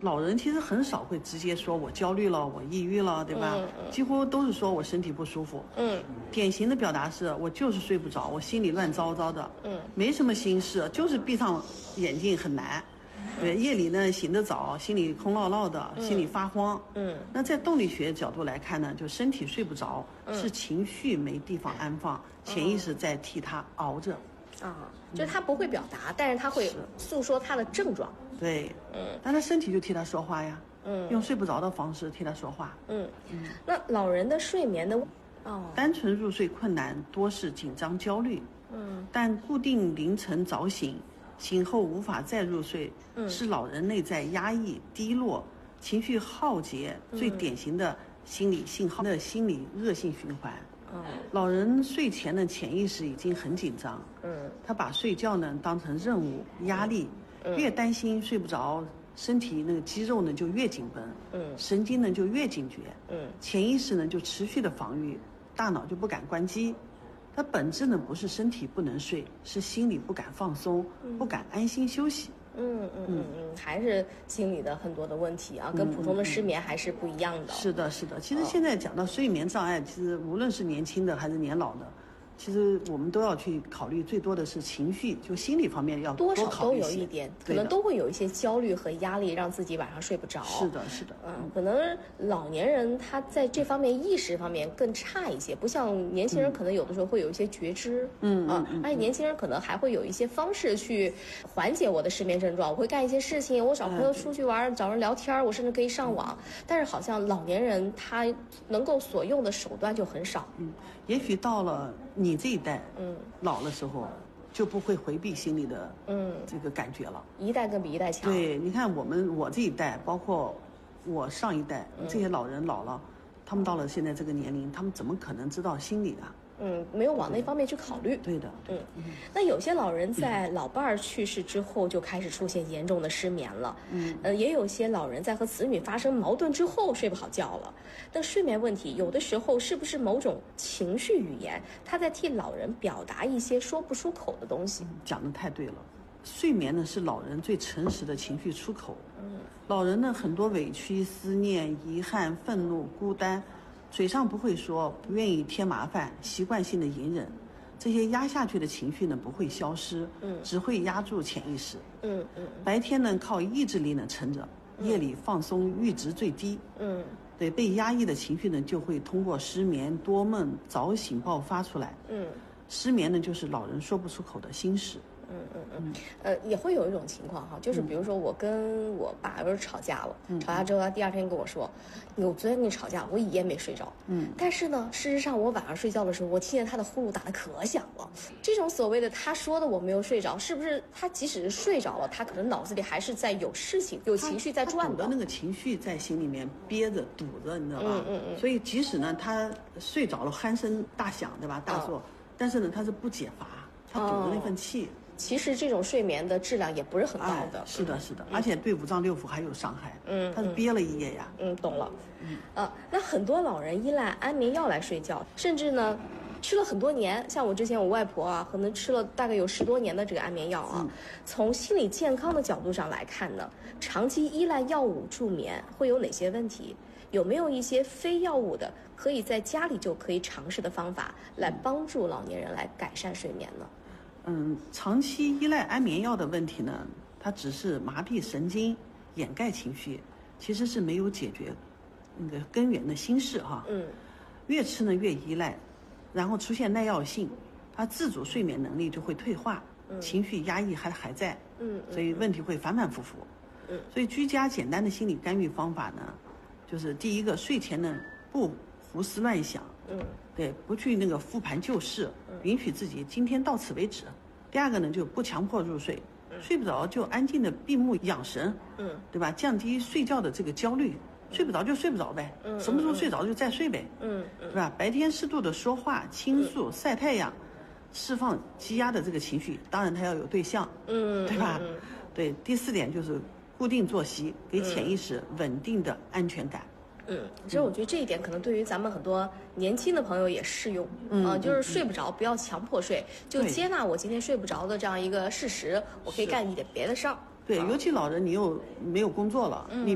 老人其实很少会直接说我焦虑了，我抑郁了，对吧？几乎都是说我身体不舒服。典型的表达是我就是睡不着，我心里乱糟糟的。没什么心事，就是闭上眼睛很难。对，夜里呢醒得早，心里空落落的，心里发慌。那在动力学角度来看呢，就身体睡不着，是情绪没地方安放，潜意识在替他熬着。 就是他不会表达，但是他会诉说他的症状。 对，但他身体就替他说话呀。用睡不着的方式替他说话。 那老人的睡眠的单纯入睡困难多是紧张焦虑。但固定凌晨早醒，醒后无法再入睡，是老人内在压抑、低落、情绪耗竭最典型的心理信号的心理恶性循环。老人睡前的潜意识已经很紧张，他把睡觉呢当成任务、压力，越担心睡不着，身体那个肌肉呢就越紧绷，神经呢就越警觉，潜意识呢就持续的防御，大脑就不敢关机。它本质呢不是身体不能睡，是心里不敢放松，不敢安心休息。 还是心理的很多的问题啊，跟普通的失眠还是不一样的。 是的，是的。其实现在讲到睡眠障碍，其实无论是年轻的还是年老的，其实我们都要去考虑，最多的是情绪，就心理方面要多少都考虑有一点，可能都会有一些焦虑和压力，让自己晚上睡不着。 是的，是的。 可能老年人他在这方面意识方面更差一些，不像年轻人可能有的时候会有一些觉知。而且年轻人可能还会有一些方式去缓解我的失眠症状，我会干一些事情，我找朋友出去玩，找人聊天，我甚至可以上网。但是好像老年人他能够所用的手段就很少。 也许到了你这一代，老的时候，就不会回避心里的这个感觉了。 一代更比一代强。 对，你看我这一代，包括我上一代，这些老人老了，他们到了现在这个年龄，他们怎么可能知道心理啊？ 没有往那方面去考虑。 对的。 那有些老人在老伴儿去世之后就开始出现严重的失眠了。也有些老人在和子女发生矛盾之后睡不好觉了。那睡眠问题有的时候是不是某种情绪语言，他在替老人表达一些说不出口的东西？ 讲得太对了。睡眠呢是老人最诚实的情绪出口。老人呢很多委屈、思念、遗憾、愤怒、孤单，嘴上不会说，不愿意添麻烦，习惯性的隐忍，这些压下去的情绪呢不会消失，只会压住潜意识。白天呢靠意志力呢撑着，夜里放松阈值最低。对，被压抑的情绪呢就会通过失眠、多梦、早醒爆发出来。失眠呢就是老人说不出口的心事。 也会有一种情况哈，就是比如说我跟我爸有时候吵架了，吵架之后他第二天跟我说，我昨天跟你吵架，我一夜没睡着。但是呢，事实上我晚上睡觉的时候，我听见他的呼噜打得可响了。这种所谓的他说的我没有睡着，是不是他即使是睡着了，他可能脑子里还是在有事情、有情绪在转的？ 他堵的那个情绪在心里面憋着、堵着，你知道吧？所以即使呢他睡着了，鼾声大响，对吧？大作，但是呢他是不解乏，他堵着那份气。 其实这种睡眠的质量也不是很高的。 是的，是的，而且对五脏六腑还有伤害。他是憋了一夜呀。 懂了。那很多老人依赖安眠药来睡觉，甚至呢吃了很多年，像我之前我外婆啊，可能吃了大概有10多年的这个安眠药啊。从心理健康的角度上来看呢，长期依赖药物助眠会有哪些问题？有没有一些非药物的可以在家里就可以尝试的方法来帮助老年人来改善睡眠呢？ 长期依赖安眠药的问题呢，它只是麻痹神经、掩盖情绪，其实是没有解决那个根源的心事哈。越吃呢越依赖，然后出现耐药性，他自主睡眠能力就会退化，情绪压抑还在。所以问题会反反复复。所以居家简单的心理干预方法呢，就是第一个，睡前呢不胡思乱想。对，不去那个复盘旧事，允许自己今天到此为止。第二个呢，就不强迫入睡，睡不着就安静的闭目养神，对吧？降低睡觉的这个焦虑，睡不着就睡不着呗，什么时候睡着就再睡呗，对吧？白天适度的说话、倾诉、晒太阳，释放积压的这个情绪，当然他要有对象，对吧？对，第4点就是固定作息，给潜意识稳定的安全感。 其实我觉得这一点可能对于咱们很多年轻的朋友也适用。就是睡不着不要强迫睡，就接纳我今天睡不着的这样一个事实，我可以干一点别的事儿。 对，尤其老人你又没有工作了，你